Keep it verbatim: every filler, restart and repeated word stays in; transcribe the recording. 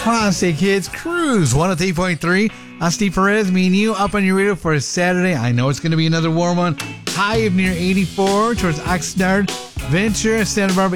Classic Hits Cruise one oh three point three. I'm Steve Perez, me and you up on your radio for a Saturday. I know it's going to be another warm one. High of near eighty-four towards Oxnard, Ventura, Santa Barbara.